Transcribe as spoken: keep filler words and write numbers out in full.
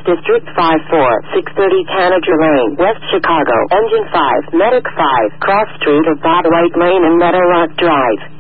District five four, six thirty Tanager Lane, West Chicago, Engine five, Medic five, Cross Street of Bob White Lane and Meadowlark Drive.